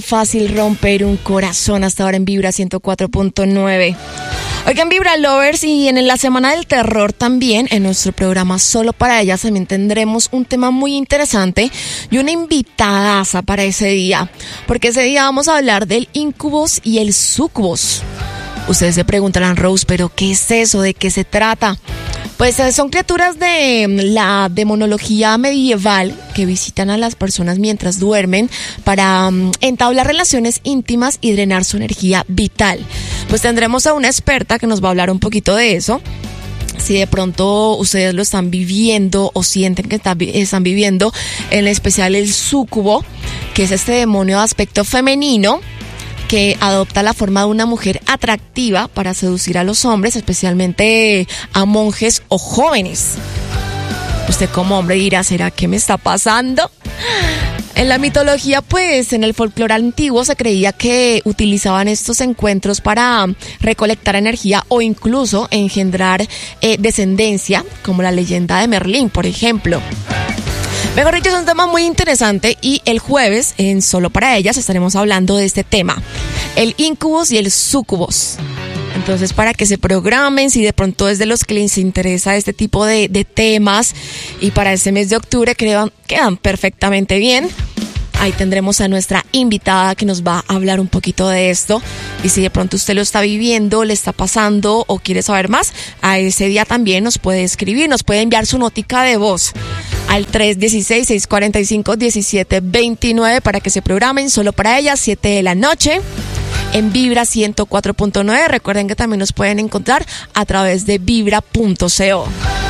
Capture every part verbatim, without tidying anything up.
Fácil romper un corazón hasta ahora en Vibra ciento cuatro punto nueve. Oigan, Vibra Lovers, y en la Semana del Terror también, en nuestro programa Solo para Ellas, también tendremos un tema muy interesante y una invitadaza para ese día, porque ese día vamos a hablar del incubus y el sucubus. Ustedes se preguntarán, Rose, ¿pero qué es eso? ¿De qué se trata? Pues son criaturas de la demonología medieval que visitan a las personas mientras duermen para um, entablar relaciones íntimas y drenar su energía vital. Pues tendremos a una experta que nos va a hablar un poquito de eso. Si de pronto ustedes lo están viviendo o sienten que está, están viviendo, en especial el súcubo, que es este demonio de aspecto femenino, que adopta la forma de una mujer atractiva para seducir a los hombres, especialmente a monjes o jóvenes. Usted como hombre dirá, ¿será que me está pasando? En la mitología, pues, en el folclore antiguo se creía que utilizaban estos encuentros para recolectar energía o incluso engendrar eh, descendencia, como la leyenda de Merlín, por ejemplo. Mejor dicho, es un tema muy interesante y el jueves, en Solo para Ellas, estaremos hablando de este tema, el incubus y el sucubus. Entonces, para que se programen, si de pronto es de los que les interesa este tipo de, de temas, y para este mes de octubre quedan, quedan perfectamente bien. Ahí tendremos a nuestra invitada que nos va a hablar un poquito de esto. Y si de pronto usted lo está viviendo, le está pasando o quiere saber más, a ese día también nos puede escribir, nos puede enviar su notica de voz al tres uno seis, seis cuatro cinco, uno siete dos nueve para que se programen Solo para Ellas, siete de la noche. En Vibra ciento cuatro punto nueve. Recuerden que también nos pueden encontrar a través de vibra punto co.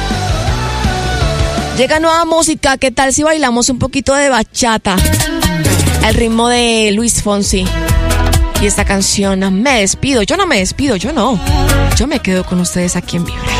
Llega nueva música. ¿Qué tal si bailamos un poquito de bachata al ritmo de Luis Fonsi? Y esta canción, Me Despido. Yo no me despido, yo no. Yo me quedo con ustedes aquí en Vibra.